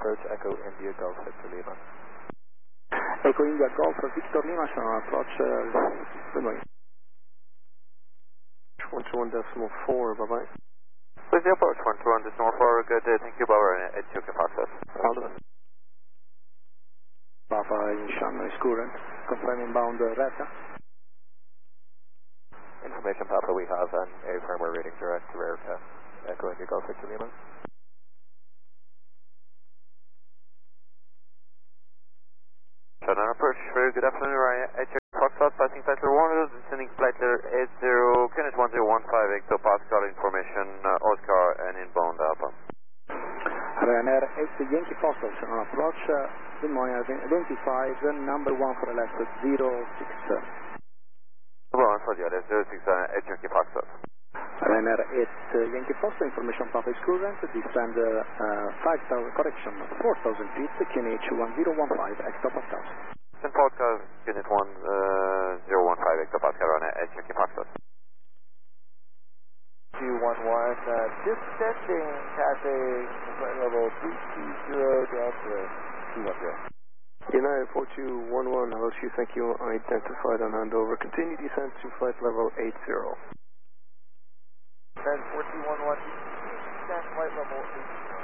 approach Echo India Golf Victor Lima. Echo India Golf Victor Lima, channel approach, good morning. 121.4, bye-bye. With the approach 121.4, good day, thank you, Barbara, at Chuka Foxtrot. All the best. Papa Ishan is current, confirming bound RETA. Information Papa, we have an air firmware reading direct to rear test. Echo India Golf Victor Lima. Shutdown approach, very good afternoon, Ryan. At Chuka Foxtrot, passing flight letter 100, descending flight letter 80, Kenneth 1015, hectopascal information, Oscar, and inbound Alpha. Ryanair 8 Yankee Foxtrot, channel approach, good morning, identified, number 1 for the left, 06. Number 1 for the other, 06 at Yankee Foxtrot. Ryanair 8 Yankee Foxtrot, information Papa is current, descend 5,000, correction, 4,000 feet, QNH 1015, hectopascal. St. Podcast, Unit 1015, hectopascal on at Yankee Foxtrot. 211, descending Cathay, flight level 320 Delta 210. United 4211, hello, thank you, identified on handover. Continue descent to flight level 80. United 4211, descent flight level 80.